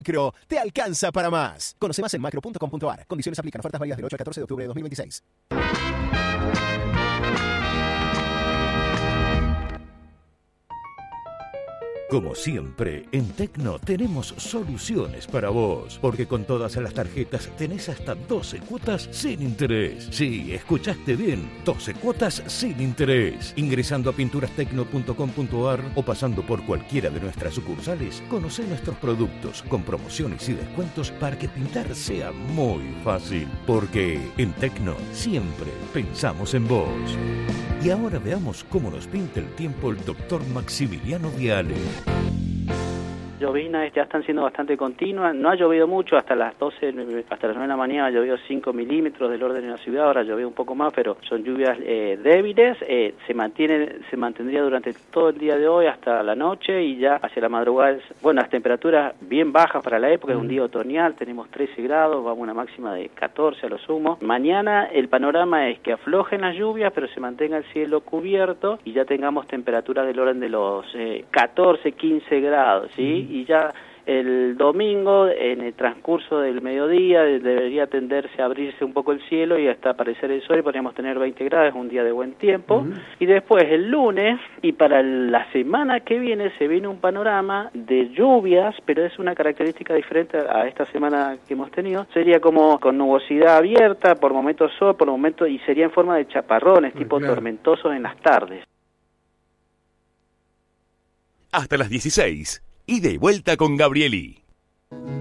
Macro te alcanza para más. Conoce más en macro.com.ar. Condiciones aplican. Ofertas válidas del 8 al 14 de octubre de 2026. Como siempre, en Tecno tenemos soluciones para vos, porque con todas las tarjetas tenés hasta 12 cuotas sin interés. Sí, escuchaste bien, 12 cuotas sin interés. Ingresando a pinturastecno.com.ar o pasando por cualquiera de nuestras sucursales, conocé nuestros productos con promociones y descuentos para que pintar sea muy fácil. Porque en Tecno siempre pensamos en vos. Y ahora veamos cómo nos pinta el tiempo el doctor Maximiliano Viale. Llovinas ya están siendo bastante continuas, no ha llovido mucho, hasta las 12, hasta las 9 de la mañana ha llovido 5 milímetros del orden de la ciudad, ahora ha llovido un poco más, pero son lluvias débiles, se mantendría durante todo el día de hoy hasta la noche y ya hacia la madrugada, las temperaturas bien bajas para la época, es un día otoñal, tenemos 13 grados, vamos a una máxima de 14 a lo sumo. Mañana el panorama es que aflojen las lluvias, pero se mantenga el cielo cubierto y ya tengamos temperaturas del orden de los 14, 15 grados, ¿sí? Y ya el domingo, en el transcurso del mediodía, debería tenderse a abrirse un poco el cielo y hasta aparecer el sol y podríamos tener 20 grados, un día de buen tiempo. Y después el lunes, y para la semana que viene, se viene un panorama de lluvias, pero es una característica diferente a esta semana que hemos tenido. Sería como con nubosidad abierta, por momentos sol, por momentos, y sería en forma de chaparrones, tipo tormentosos en las tardes. Hasta las 16. Ida y vuelta con Gabrieli.